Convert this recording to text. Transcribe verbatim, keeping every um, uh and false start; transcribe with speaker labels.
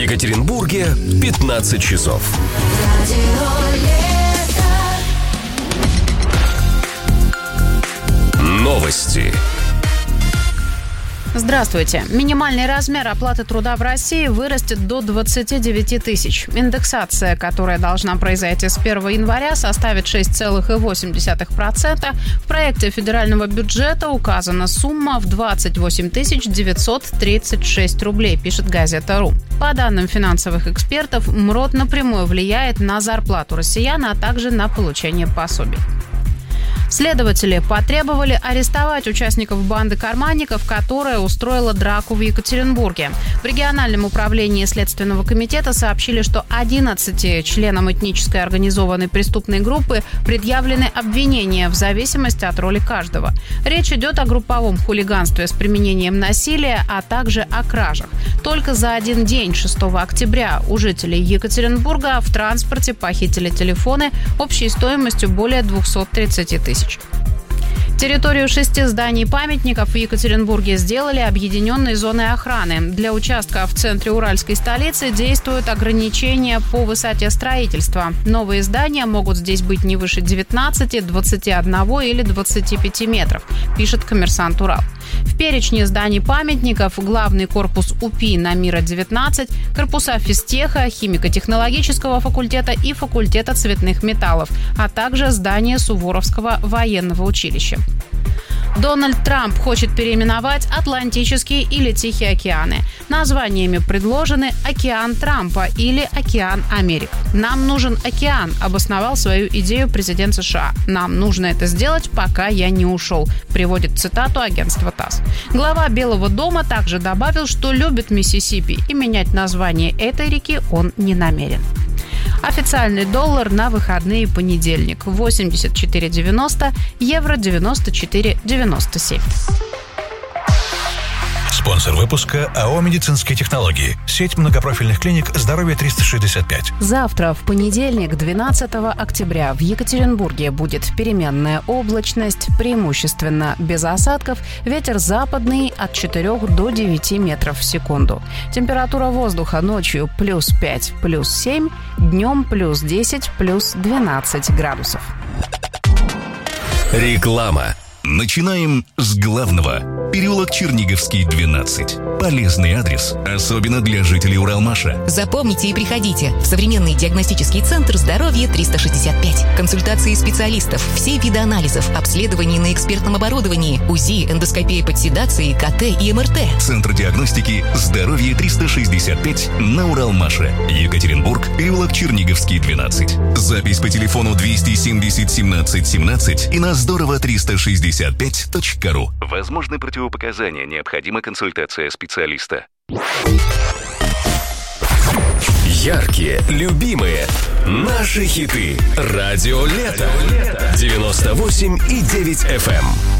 Speaker 1: Екатеринбурге пятнадцать часов. Новости.
Speaker 2: Здравствуйте. Минимальный размер оплаты труда в России вырастет до двадцати девяти тысяч. Индексация, которая должна произойти с первого января, составит шесть целых восемь десятых процента. В проекте федерального бюджета указана сумма в двадцать восемь тысяч девятьсот тридцать шесть рублей, пишет газета.ру. По данным финансовых экспертов, МРОТ напрямую влияет на зарплату россиян, а также на получение пособий. Следователи потребовали арестовать участников банды карманников, которая устроила драку в Екатеринбурге. В региональном управлении Следственного комитета сообщили, что одиннадцати членам этнической организованной преступной группы предъявлены обвинения в зависимости от роли каждого. Речь идет о групповом хулиганстве с применением насилия, а также о кражах. Только за один день, шестого октября, у жителей Екатеринбурга в транспорте похитили телефоны общей стоимостью более двухсот тридцати тысяч. Территорию шести зданий памятников в Екатеринбурге сделали объединенной зоной охраны. Для участка в центре уральской столицы действуют ограничения по высоте строительства. Новые здания могут здесь быть не выше девятнадцати, двадцати одного или двадцати пяти метров, пишет «Коммерсант Урал». В перечне зданий памятников главный корпус УПИ на Мира девятнадцать, корпуса физтеха, химико-технологического факультета и факультета цветных металлов, а также здание Суворовского военного училища. Дональд Трамп хочет переименовать Атлантический или Тихий океаны. Названиями предложены «Океан Трампа» или «Океан Америк». «Нам нужен океан», обосновал свою идею президент США. «Нам нужно это сделать, пока я не ушел», приводит цитату агентства ТАСС. Глава Белого дома также добавил, что любит Миссисипи, и менять название этой реки он не намерен. Официальный доллар на выходные понедельник. восемьдесят четыре девяносто, евро девяносто четыре девяносто семь.
Speaker 3: Спонсор выпуска АО «Медицинские технологии». Сеть многопрофильных клиник «Здоровье триста шестьдесят пять».
Speaker 2: Завтра, в понедельник, двенадцатого октября, в Екатеринбурге будет переменная облачность, преимущественно без осадков, ветер западный от четырёх до девяти метров в секунду. Температура воздуха ночью плюс пять, плюс семь, днем плюс десять, плюс двенадцать градусов.
Speaker 1: Реклама.
Speaker 4: Начинаем с главного. Переулок Черниговский, двенадцать. Полезный адрес, особенно для жителей Уралмаша.
Speaker 5: Запомните и приходите в современный диагностический центр «Здоровье триста шестьдесят пять». Консультации специалистов, все виды анализов, обследований на экспертном оборудовании, УЗИ, эндоскопия под седацией, КТ и МРТ.
Speaker 4: Центр диагностики «Здоровье триста шестьдесят пять» на Уралмаше. Екатеринбург, переулок Черниговский, двенадцать. Запись по телефону двести семьдесят семнадцать семнадцать и на здорово триста шестьдесят пять точка ру. Возможны противопоказания, необходима консультация специалиста.
Speaker 1: Яркие, любимые, наши хиты. Радио Лето. девяносто восемь и девять эф эм.